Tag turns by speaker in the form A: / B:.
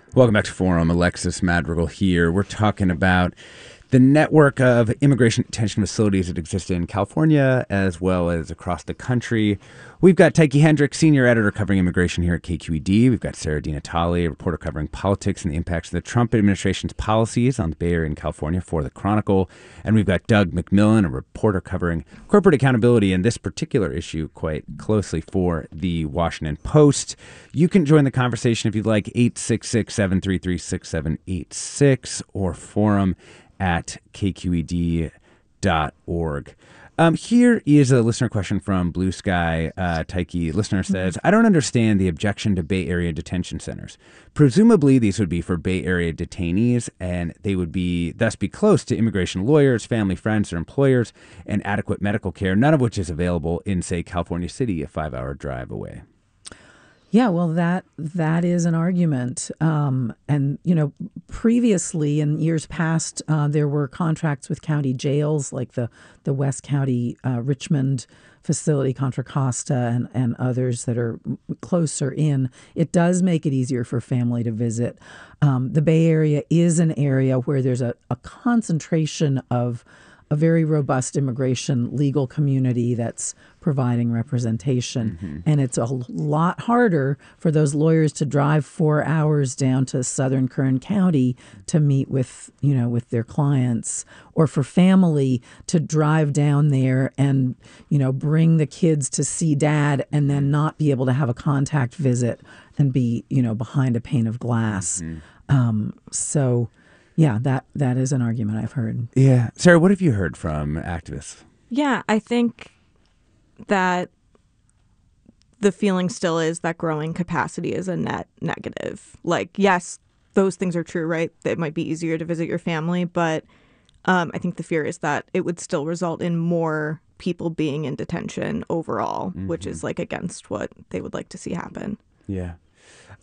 A: Welcome back to Forum. Alexis Madrigal here. We're talking about the network of immigration detention facilities that exist in California as well as across the country. We've got Tyche Hendricks, senior editor covering immigration here at KQED. We've got Sarah Di Natale, a reporter covering politics and the impacts of the Trump administration's policies on the Bay Area and California for The Chronicle. And we've got Doug McMillon, a reporter covering corporate accountability and this particular issue quite closely for The Washington Post. You can join the conversation if you'd like, 866-733-6786 or forum at kqed.org. Here is a listener question from Blue Sky. Tyche, listener says, I don't understand the objection to Bay Area detention centers. Presumably, these would be for Bay Area detainees, and they would thus be close to immigration lawyers, family, friends, or employers, and adequate medical care, none of which is available in, say, California City, a 5-hour drive away.
B: Yeah, well, that is an argument. And, previously in years past, there were contracts with county jails like the West County Richmond facility, Contra Costa, and others that are closer in. It does make it easier for family to visit. The Bay Area is an area where there's a concentration of a very robust immigration legal community that's providing representation. Mm-hmm. And it's a lot harder for those lawyers to drive 4 hours down to southern Kern County to meet with their clients, or for family to drive down there and, bring the kids to see dad and then not be able to have a contact visit and be, behind a pane of glass. Mm-hmm. Yeah, that is an argument I've heard.
A: Yeah. Sarah, what have you heard from activists?
C: Yeah, I think that the feeling still is that growing capacity is a net negative. Like, yes, those things are true, right? It might be easier to visit your family, but I think the fear is that it would still result in more people being in detention overall, which is like against what they would like to see happen.
A: Yeah.